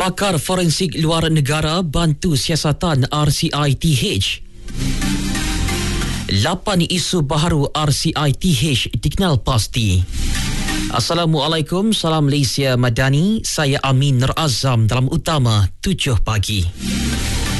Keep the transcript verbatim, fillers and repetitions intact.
Pakar forensik luar negara bantu siasatan R C I T H. lapan isu baharu R C I T H dikenal pasti. Assalamualaikum, salam Malaysia Madani. Saya Amin Nur Azam dalam utama tujuh pagi.